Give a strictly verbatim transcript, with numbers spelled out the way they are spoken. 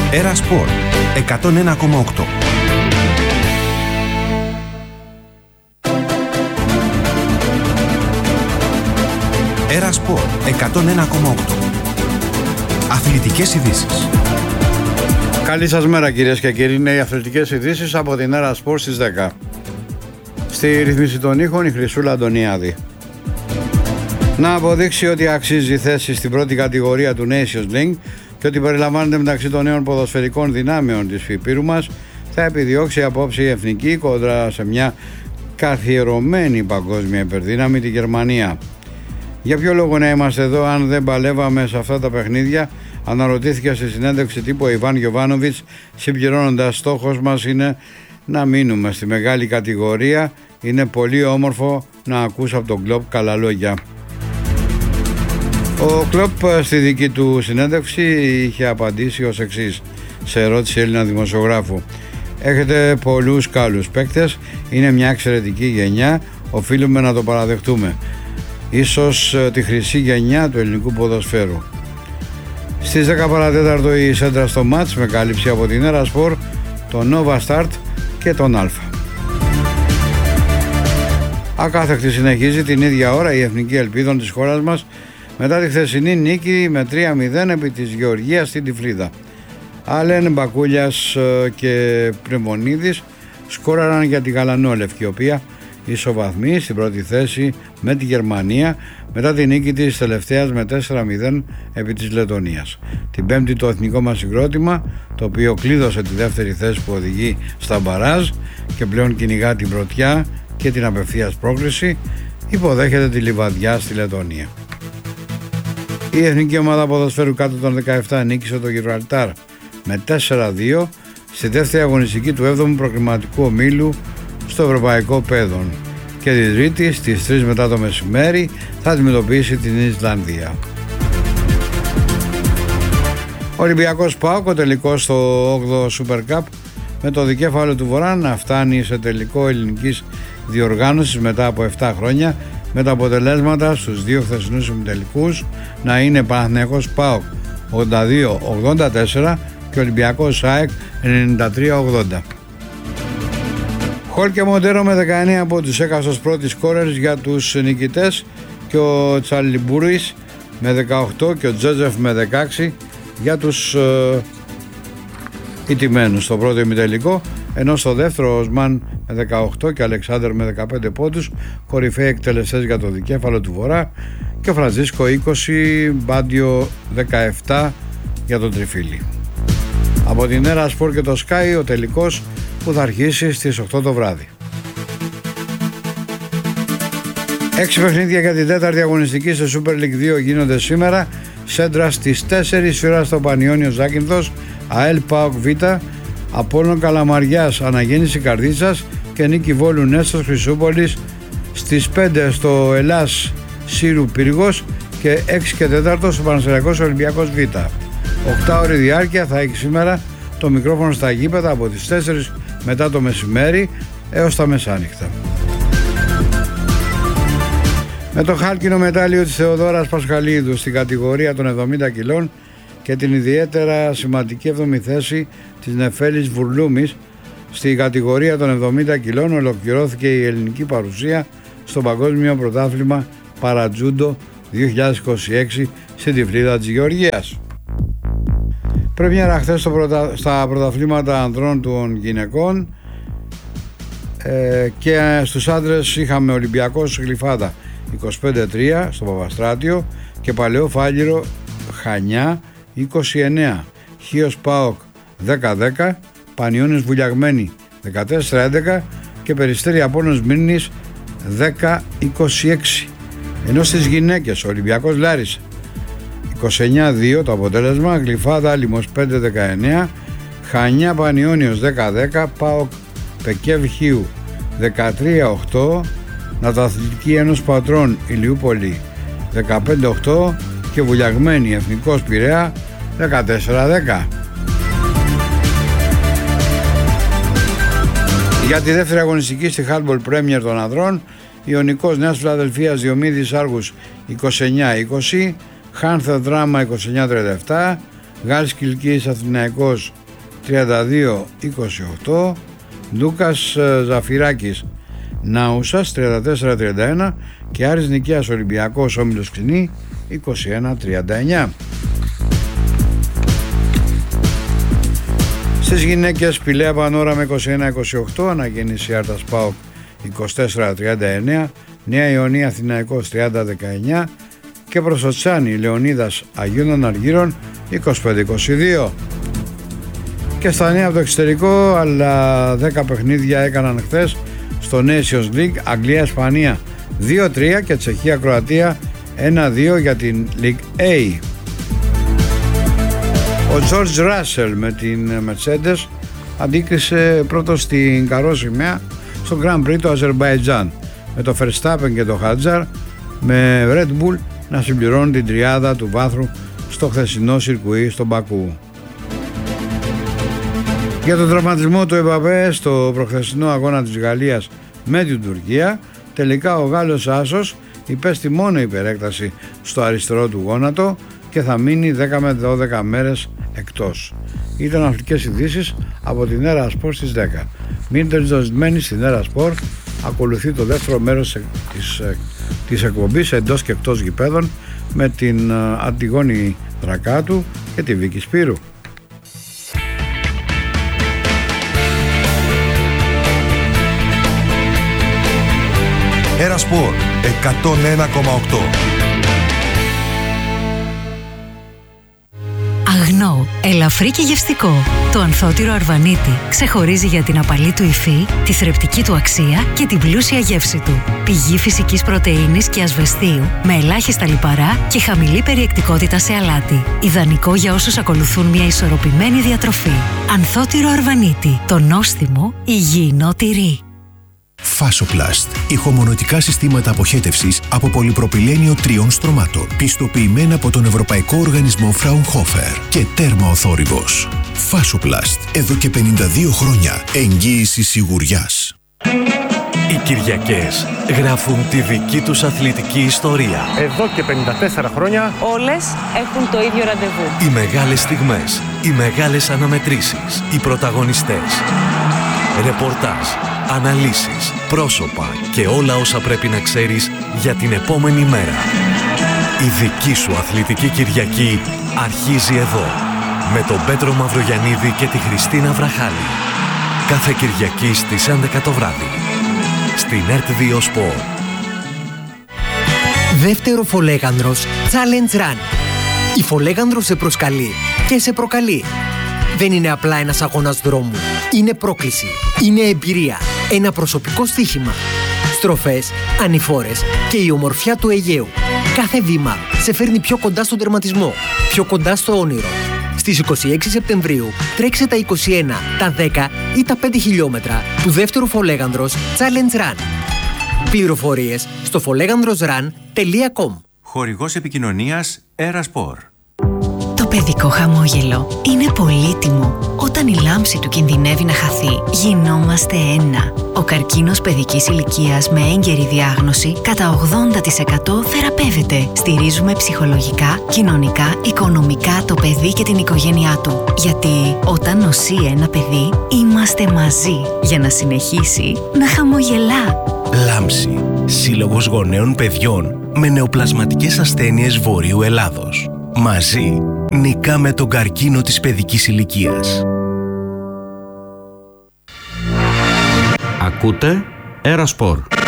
Έρα Σπορ εκατόν ένα κόμμα οκτώ. Έρα Σπορ εκατόν ένα κόμμα οκτώ. Αθλητικές ειδήσεις. Καλή σας μέρα κυρίες και κύριοι, είναι οι αθλητικές ειδήσεις από την Έρα Σπορ στις δέκα. Στη ρυθμίση των ήχων η Χρυσούλα Αντωνιάδη. Να αποδείξει ότι αξίζει θέση στην πρώτη κατηγορία του Nations League και ότι περιλαμβάνεται μεταξύ των νέων ποδοσφαιρικών δυνάμεων της Υπήρου μας, θα επιδιώξει απόψε η Εθνική κόντρα σε μια καθιερωμένη παγκόσμια υπερδύναμη, τη Γερμανία. Για ποιο λόγο να είμαστε εδώ αν δεν παλεύαμε σε αυτά τα παιχνίδια, αναρωτήθηκε στη συνέντευξη τύπου ο Ιβάν Γιοβάνοβιτς, συμπληρώνοντας: στόχος μας είναι να μείνουμε στη μεγάλη κατηγορία. Είναι πολύ όμορφο να ακούς από τον Κλοπ καλά λόγια. Ο Κλοπ στη δική του συνέντευξη είχε απαντήσει ως εξής σε ερώτηση Έλληνα δημοσιογράφου: έχετε πολλούς καλούς παίκτες, είναι μια εξαιρετική γενιά, οφείλουμε να το παραδεχτούμε. Ίσως τη χρυσή γενιά του ελληνικού ποδοσφαίρου. Στις δέκα παρά τέταρτο η σέντρα στο μάτς με κάλυψη από την Έρα Σπορ, τον Nova Start και τον Αλφα. Ακάθεκτη συνεχίζει την ίδια ώρα η Εθνική Ελπίδων της χώρας μας μετά τη χθεσινή νίκη με τρία μηδέν επί της Γεωργίας στην Τυφλίδα. Άλεν, Μπακούλιας και Πρεμονίδης σκόραραν για τη Γαλανόλευκη, η οποία ισοβαθμεί στην πρώτη θέση με τη Γερμανία μετά τη νίκη της τελευταίας με τέσσερα μηδέν επί της Λετωνίας. Την Πέμπτη το εθνικό μας συγκρότημα, το οποίο κλείδωσε τη δεύτερη θέση που οδηγεί στα μπαράζ και πλέον κυνηγά την πρωτιά και την απευθείας πρόκριση, υποδέχεται τη Λιβαδιά στη Λετωνία. Η εθνική ομάδα ποδοσφαίρου κάτω των δεκαεπτά νίκησε το Γιβραλτάρ με τέσσερα δύο στη δεύτερη αγωνιστική του έβδομου προκριματικού ομίλου στο Ευρωπαϊκό Πέδον και την Τρίτη στις τρεις μετά το μεσημέρι θα αντιμετωπίσει την Ισλανδία. Ο Ολυμπιακός ΠΑΟΚ, ο τελικός στο όγδοο Super Cup, με το δικέφαλο του Βορρά να φτάνει σε τελικό ελληνικής διοργάνωσης μετά από επτά χρόνια, με τα αποτελέσματα στους δύο χθεσινούς ημιτελικούς να είναι Παναθηναϊκός ΠΑΟΚ ογδόντα δύο ογδόντα τέσσερα και Ολυμπιακός ΑΕΚ ενενήντα τρία ογδόντα. Χολ και Μοντέρο με δεκαεννέα από τους έκαστος πρώτοι σκόρερς για τους νικητές και ο Τσαλιμπούρης με δεκαοκτώ και ο Τζέτζεφ με δεκαέξι για τους ε, ηττημένους στο πρώτο ημιτελικό, ενώ στο δεύτερο ο Οσμάν με δεκαοκτώ και ο Αλεξάνδερ με δεκαπέντε πόντους, κορυφαίοι εκτελεστές για το δικέφαλο του Βορρά, και ο Φραντζίσκο είκοσι, Μπάντιο δεκαεπτά για τον Τριφύλι. Από την Έρα Σπορ και το Sky ο τελικός που θα αρχίσει στις οκτώ το βράδυ. Έξι παιχνίδια για την τέταρτη αγωνιστική στο Super League δύο γίνονται σήμερα. Σέντρα στις τέσσερις ώρα στο Πανιόνιο Ζάκυνθος, ΑΕΛ ΠΑΟΚ Β, Απόλλων Καλαμαριάς Αναγέννηση Καρδίτσας και Νίκη Βόλου Νέστος Χρυσούπολης στις πέντε στο Ελλάς Σύρου Πύργος και έξι και τέσσερα στο Πανσεραϊκός Ολυμπιακός Β. οκτάωρη διάρκεια θα έχει σήμερα το μικρόφωνο στα γήπεδα από τις τέσσερις μετά το μεσημέρι έως τα μεσάνυχτα. Με το χάλκινο μετάλλιο της Θεοδόρας Πασχαλίδου στην κατηγορία των εβδομήντα κιλών και την ιδιαίτερα σημαντική έβδομη θέση της Νεφέλης Βουρλούμης στην κατηγορία των εβδομήντα κιλών ολοκληρώθηκε η ελληνική παρουσία στο Παγκόσμιο Πρωτάθλημα Παρατζούντο δύο χιλιάδες είκοσι έξι στην Τυφλίδα της Γεωργίας. Πρεμιέρα χθες πρωτα... στα πρωταθλήματα ανδρών των γυναικών ε, και στους άντρες είχαμε Ολυμπιακός Γλυφάδα είκοσι πέντε τρία στο Παπαστράτιο και Παλαιό Φάληρο Χανιά είκοσι εννέα, Χίος ΠΑΟΚ δέκα δέκα, Πανιώνιος Βουλιαγμένη δεκατέσσερα έντεκα και Περιστέρι Απόλλωνας Μύρνης δέκα είκοσι έξι. Ενώ στις γυναίκες ο Ολυμπιακός Λάρισα είκοσι εννέα δύο το αποτέλεσμα, Γλυφάδα Λιμός πέντε δεκαεννέα, Χανιά Πανιώνιος δέκα δέκα, ΠΑΟΚ Πεκεύ Χίου δεκατρία οκτώ, Ναταθλητική Ένωση Πατρών Ηλιούπολη δεκαπέντε οκτώ και Βουλιαγμένη Εθνικός Πειραιά δεκατέσσερα δέκα. Για τη δεύτερη αγωνιστική στη Handball Premier των ανδρών, Ιωνικός Νέας Φιλαδελφίας Διομήδης Άργους είκοσι εννέα είκοσι, Χάνθα Δράμα είκοσι εννέα τριάντα επτά, Γάλης Κιλκής Αθηναϊκός τριάντα δύο είκοσι οκτώ, Ντούκας Ζαφυράκης Νάουσας τριάντα τέσσερα τριάντα ένα και Άρης Νικαίας Ολυμπιακός Όμιλος Ξινή είκοσι ένα τριάντα εννιά. Στις γυναίκες Πηλαία Πανόραμα είκοσι ένα είκοσι οκτώ, Αναγέννηση Άρτας ΠΑΟΚ είκοσι τέσσερα τριάντα εννέα, Νέα Ιωνία Αθηναϊκός τριάντα δεκαεννιά και Προσοτσάνη Λεωνίδας Αγίων Αργύρων είκοσι πέντε είκοσι δύο. Και στα νέα από το εξωτερικό, άλλα δέκα παιχνίδια έκαναν χθες στο Nations League. Αγγλία-Ισπανία δύο τρία και Τσεχία-Κροατία ένα δύο για την League A. Ο George Russell με την Mercedes αντίκρισε πρώτος στην καρό σημαία στο Grand Prix του Αζερμπαϊτζάν, με το Verstappen και το Hadjar με Red Bull να συμπληρώνουν την τριάδα του βάθρου στο χθεσινό σιρκουί στον Μπακού. Για τον τραυματισμό του Εμπαπέ στο προχθεσινό αγώνα της Γαλλίας με την Τουρκία, τελικά ο Γάλλος άσος υπέστη μόνο υπερέκταση στο αριστερό του γόνατο και θα μείνει δέκα με δώδεκα μέρες εκτός. Ήταν αθλητικές ειδήσεις από την Έρα Σπορ στις δέκα. Μείνετε συντονισμένοι στην Έρα Σπορ. Ακολουθεί το δεύτερο μέρος της, της εκπομπής εντός και εκτός γηπέδων με την Αντιγόνη Δρακάτου και τη Βίκη Σπύρου. Έρα Σπορ εκατόν ένα κόμμα οκτώ. Αγνό, ελαφρύ και γευστικό. Το ανθότυρο Αρβανίτη ξεχωρίζει για την απαλή του υφή, τη θρεπτική του αξία και την πλούσια γεύση του. Πηγή φυσικής πρωτεΐνης και ασβεστίου με ελάχιστα λιπαρά και χαμηλή περιεκτικότητα σε αλάτι. Ιδανικό για όσους ακολουθούν μια ισορροπημένη διατροφή. Ανθότυρο Αρβανίτη, το νόστιμο υγιεινό τυρί. Φάσοπλαστ. Ηχομονωτικά συστήματα αποχέτευσης από πολυπροπυλένιο τριών στρωμάτων. Πιστοποιημένα από τον Ευρωπαϊκό Οργανισμό Fraunhofer και τέρμα ο θόρυβος. Φάσοπλαστ. Εδώ και πενήντα δύο χρόνια. Εγγύηση σιγουριάς. Οι Κυριακές γράφουν τη δική τους αθλητική ιστορία. Εδώ και πενήντα τέσσερα χρόνια όλες έχουν το ίδιο ραντεβού. Οι μεγάλες στιγμές, οι μεγάλες αναμετρήσεις, οι πρωταγωνιστές. Ρεπορτάζ, αναλύσεις, πρόσωπα και όλα όσα πρέπει να ξέρεις για την επόμενη μέρα. Η δική σου αθλητική Κυριακή αρχίζει εδώ, με τον Πέτρο Μαυρογιαννίδη και τη Χριστίνα Βραχάλη. Κάθε Κυριακή στις έντεκα το βράδυ, στην ΕΡΤ δύο Sport. Δεύτερο Φολέγανδρος Challenge Run. Η Φολέγανδρος σε προσκαλεί και σε προκαλεί. Δεν είναι απλά ένας αγώνας δρόμου. Είναι πρόκληση. Είναι εμπειρία. Ένα προσωπικό στοίχημα. Στροφές, ανηφόρες και η ομορφιά του Αιγαίου. Κάθε βήμα σε φέρνει πιο κοντά στον τερματισμό. Πιο κοντά στο όνειρο. Στις είκοσι έξι Σεπτεμβρίου τρέξε τα είκοσι ένα, τα δέκα ή τα πέντε χιλιόμετρα του δεύτερου Φολέγανδρος Challenge Run. Πληροφορίες στο folegandrosrun τελεία com. Χορηγός επικοινωνίας Έρα Σπορ. Το παιδικό χαμόγελο είναι πολύτιμο. Όταν η λάμψη του κινδυνεύει να χαθεί, γινόμαστε ένα. Ο καρκίνος παιδικής ηλικίας με έγκαιρη διάγνωση κατά ογδόντα τοις εκατό θεραπεύεται. Στηρίζουμε ψυχολογικά, κοινωνικά, οικονομικά το παιδί και την οικογένειά του. Γιατί όταν νοσεί ένα παιδί, είμαστε μαζί για να συνεχίσει να χαμογελά. Λάμψη. Σύλλογος Γονέων Παιδιών με νεοπλασματικές ασθένειες Βορείου Ελλάδος. Μαζί νικάμε τον καρκίνο της παιδικής ηλικίας. Ακούτε Έρα Σπορ.